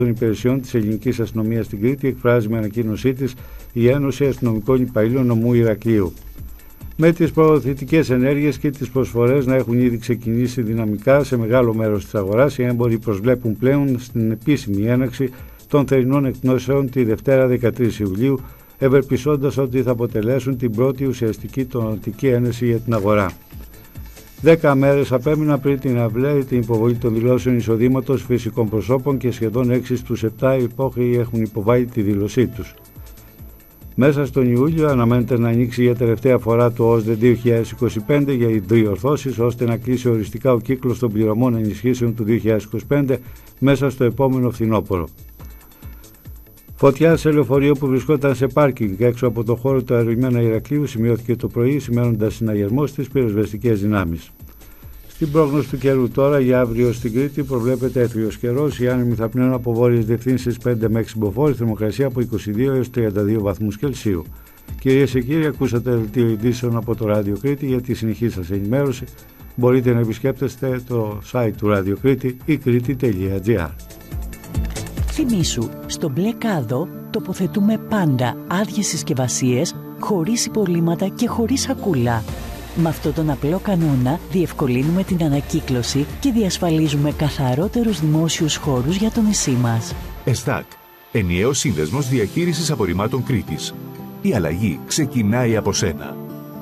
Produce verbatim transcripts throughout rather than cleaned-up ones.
των Υπηρεσιών της Ελληνικής Αστυνομίας στην Κρήτη, εκφράζει με ανακοίνωσή της η Ένωση Αστυνομικών Υπαλλήλων Νομού Ηρακλείου. Με τις προωθητικές ενέργειες και τις προσφορές να έχουν ήδη ξεκινήσει δυναμικά σε μεγάλο μέρος της αγοράς, οι έμποροι προσβλέπουν πλέον στην επίσημη έναρξη των θερινών εκπτώσεων τη Δευτέρα δεκατρείς Ιουλίου, ευελπισώντας ότι θα αποτελέσουν την πρώτη ουσιαστική τονωτική ένεση για την αγορά. Δέκα μέρες απέμειναν πριν την αυλαία την υποβολή των δηλώσεων εισοδήματος φυσικών προσώπων και σχεδόν έξι στους επτά υπόχειοι έχουν υποβάλει τη δήλωσή τους. Μέσα στον Ιούλιο αναμένεται να ανοίξει για τελευταία φορά το ΟΣΔΕ δύο χιλιάδες είκοσι πέντε για διορθώσεις, ώστε να κλείσει οριστικά ο κύκλος των πληρωμών ενισχύσεων του δύο χιλιάδες είκοσι πέντε μέσα στο επόμενο φθινόπωρο. Φωτιά σε λεωφορείο που βρισκόταν σε πάρκινγκ έξω από το χώρο του αερολιμένα Ηρακλείου σημειώθηκε το πρωί, σημαίνοντας συναγερμό στις πυροσβεστικές δυνάμεις. Στην πρόγνωση του καιρού τώρα για αύριο στην Κρήτη προβλέπεται έθριος καιρός. Οι άνεμοι θα πνέουν από βόρειες διευθύνσεις πέντε με έξι μποφόρ, θερμοκρασία από είκοσι δύο έως τριάντα δύο βαθμούς Κελσίου. Κυρίες και κύριοι, ακούσατε δελτίο ειδήσεων από το Ράδιο Κρήτη. Για τη συνεχή σας ενημέρωση μπορείτε να επισκέπτεστε το site του Ράδιο Κρήτη ή κρήτη τελεία τζι άρ. Θυμήσου, στο μπλε κάδο τοποθετούμε πάντα άδειες συσκευασίες, χωρίς υπολείμματα και χωρίς σακούλα. Με αυτόν τον απλό κανόνα διευκολύνουμε την ανακύκλωση και διασφαλίζουμε καθαρότερους δημόσιους χώρους για το νησί μας. ΕΣΔΑΚ, ενιαίος σύνδεσμος διαχείρισης απορριμμάτων Κρήτης. Η αλλαγή ξεκινάει από σένα.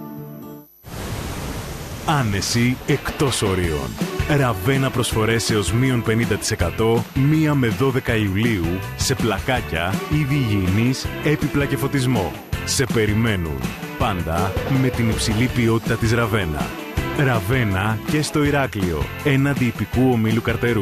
Άνεση εκτός ορίων. Ραβένα προσφορές έως μείον πενήντα τοις εκατό μία με δώδεκα Ιουλίου σε πλακάκια, είδη υγιεινής, έπιπλα και φωτισμό. Σε περιμένουν. Πάντα με την υψηλή ποιότητα της Ραβένα. Ραβένα και στο Ηράκλειο, έναντι υπηκού ομίλου Καρτερού.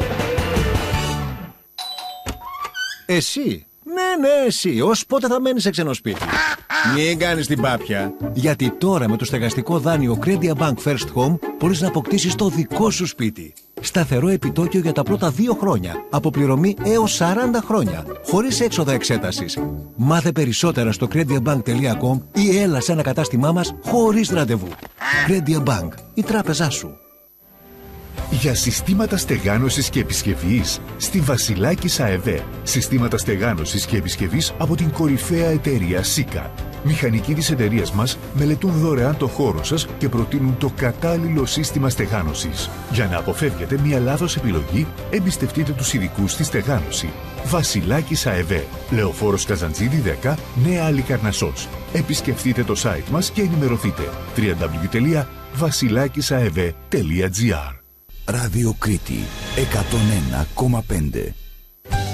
Εσύ, ναι ναι εσύ, ως πότε θα μένεις σε ξένο σπίτι? Μην κάνεις την πάπια. Γιατί τώρα με το στεγαστικό δάνειο Credia Bank First Home μπορείς να αποκτήσεις το δικό σου σπίτι. Σταθερό επιτόκιο για τα πρώτα δύο χρόνια. Αποπληρωμή έως σαράντα χρόνια. Χωρίς έξοδα εξέτασης. Μάθε περισσότερα στο crediabank τελεία com ή έλα σε ένα κατάστημά μας χωρίς ραντεβού. Credia Bank, η τράπεζά σου. Για συστήματα στεγάνωσης και επισκευής στη Βασιλάκης ΑΕΒ. Συστήματα στεγάνωσης και επισκευής από την κορυφαία εταιρεία Σίκα. Μηχανικοί της εταιρείας μας μελετούν δωρεάν το χώρο σας και προτείνουν το κατάλληλο σύστημα στεγάνωσης. Για να αποφεύγετε μια λάθος επιλογή, εμπιστευτείτε τους ειδικούς στη στεγάνωση. Βασιλάκης ΑΕΒ. Λεωφόρος Καζαντζίδη δέκα, Νέα Αλικαρνασσός. Επισκεφτείτε το site μας και ενημερωθείτε. double-u double-u double-u τελεία βασιλάκης αεβ τελεία τζι άρ. Ράδιο Κρήτη εκατόν ένα κόμμα πέντε.